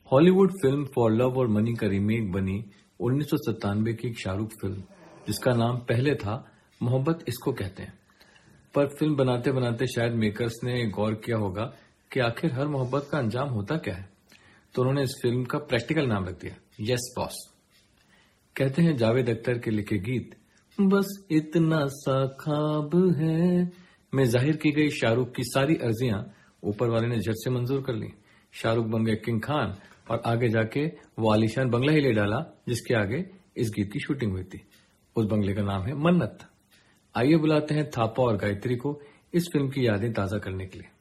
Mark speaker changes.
Speaker 1: Hollywood film for love और money का remake बनी 1997 की एक शाहरुख फिल्म जिसका नाम पहले था मोहब्बत इसको कहते हैं। पर फिल्म बनाते बनाते शायद मेकर्स ने गौर किया होगा कि आखिर हर मोहब्बत का अंजाम होता क्या है, तो उन्होंने इस फिल्म का प्रैक्टिकल नाम रख दिया, यस बॉस। कहते हैं जावेद अख्तर के लिखे गीत बस इतना सा ख्वाब है में जाहिर की गई शाहरुख की सारी अर्जियां ऊपर वाले ने झट से मंजूर कर ली। शाहरुख बन गए किंग खान और आगे जाके वो आलीशान बंगला ही ले डाला जिसके आगे इस गीत की शूटिंग हुई थी। उस बंगले का नाम है मन्नत। आइए बुलाते हैं थापा और गायत्री को इस फिल्म की यादें ताजा करने के लिए।